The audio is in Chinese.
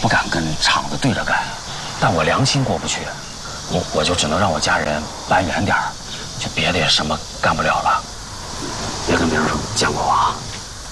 不敢跟厂子对着干，但我良心过不去，我就只能让我家人搬远点儿，就别的也什么干不了了。别跟别人说见过我啊。